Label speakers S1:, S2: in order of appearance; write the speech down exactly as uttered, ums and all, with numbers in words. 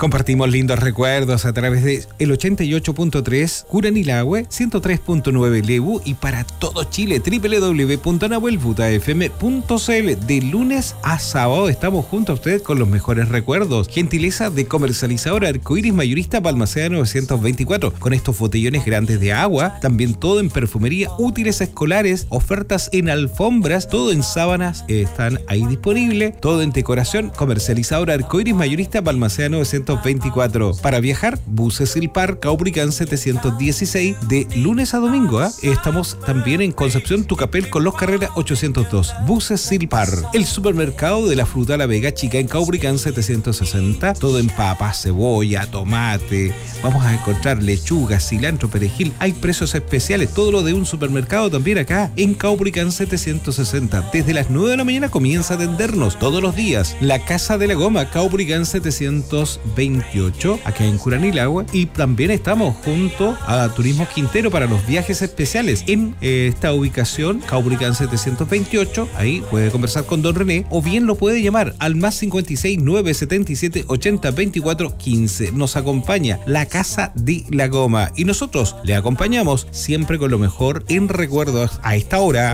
S1: Compartimos lindos recuerdos a través de el ochenta y ocho punto tres Curanilahue, ciento tres punto nueve Lebu y para todo Chile doble u doble u doble u punto nahuel buta f m punto c l. De lunes a sábado estamos junto a usted con los mejores recuerdos. Gentileza de comercializadora Arcoiris Mayorista Balmaceda novecientos veinticuatro. Con estos botellones grandes de agua, también todo en perfumería, útiles escolares, ofertas en alfombras, todo en sábanas eh, están ahí disponible, todo en decoración. Comercializadora Arcoiris Mayorista Balmaceda novecientos veinticuatro. Para viajar, buses Silpar, Caubricán setecientos dieciséis, de lunes a domingo. ¿eh? Estamos también en Concepción, Tucapel, con los Carreras ochocientos dos. Buses Silpar. El supermercado de la fruta La Vega Chica en Caubricán setecientos sesenta. Todo en papas, cebolla, tomate. Vamos a encontrar lechuga, cilantro, perejil. Hay precios especiales. Todo lo de un supermercado también acá en Caubricán setecientos sesenta. Desde las nueve de la mañana comienza a atendernos todos los días. La Casa de la Goma, Caubricán setecientos veintiocho, acá en Curanilahue. Y también estamos junto a Turismo Quintero para los viajes especiales en eh, esta ubicación, Caubricán setecientos veintiocho. Ahí puede conversar con don René o bien lo puede llamar al más cincuenta y seis, nueve setenta y siete, ochenta, veinticuatro, quince. Nos acompaña la Casa de la Goma y nosotros le acompañamos siempre con lo mejor en recuerdos a esta hora.